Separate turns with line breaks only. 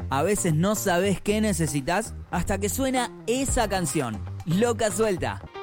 A veces no sabes qué necesitas hasta que suena esa canción. Loca Suelta.